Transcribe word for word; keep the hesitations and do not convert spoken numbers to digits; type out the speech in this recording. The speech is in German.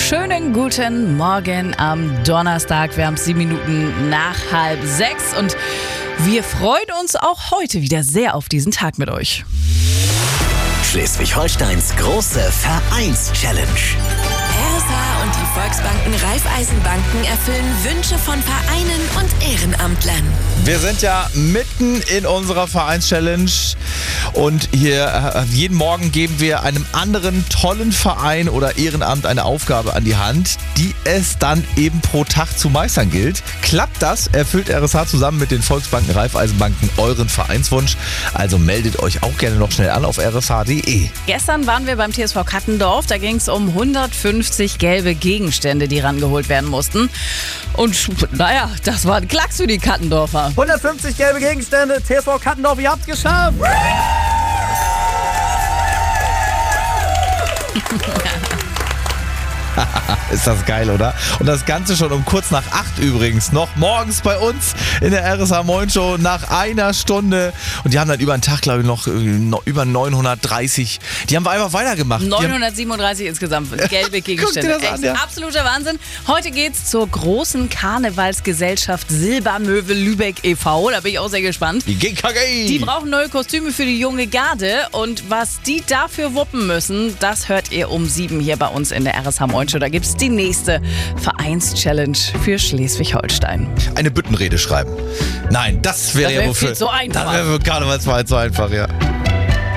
Schönen guten Morgen am Donnerstag. Wir haben es sieben Minuten nach halb sechs und wir freuen uns auch heute wieder sehr auf diesen Tag mit euch. Schleswig-Holsteins große Vereins-Challenge. R S H und die Volksbanken Raiffeisenbanken erfüllen Wünsche von Vereinen und Ehrenamtlern. Wir sind ja mitten in unserer Vereins-Challenge und hier äh, jeden Morgen geben wir einem anderen tollen Verein oder Ehrenamt eine Aufgabe an die Hand, die es dann eben pro Tag zu meistern gilt. Klappt das, erfüllt R S H zusammen mit den Volksbanken Raiffeisenbanken euren Vereinswunsch. Also meldet euch auch gerne noch schnell an auf r s h punkt d e. Gestern waren wir beim T S V Kattendorf. Da ging es um hundertfünfzig gelbe Gegenstände, die rangeholt werden mussten. Und naja, das war ein Klacks für die Kattendorfer. hundertfünfzig gelbe Gegenstände, T S V Kattendorf, ihr habt's geschafft! Ist das geil, oder? Und das Ganze schon um kurz nach acht übrigens. Noch morgens bei uns in der R S H Moin Show nach einer Stunde. Und die haben dann über den Tag, glaube ich, noch, noch über neunhundertdreißig. Die haben wir einfach weitergemacht. neunhundertsiebenunddreißig insgesamt gelbe Gegenstände. Guck dir das an, ja. Absoluter Wahnsinn. Heute geht's zur großen Karnevalsgesellschaft Silbermöwe Lübeck e V. Da bin ich auch sehr gespannt. Die G K G. Die brauchen neue Kostüme für die junge Garde. Und was die dafür wuppen müssen, das hört ihr um sieben hier bei uns in der R S H Moin Show. Da gibt's die nächste Vereins-Challenge für Schleswig-Holstein. Eine Büttenrede schreiben. Nein, das wäre Das wär ja wofür. viel zu einfach. Das wäre für Karnevalsverein zu einfach, ja.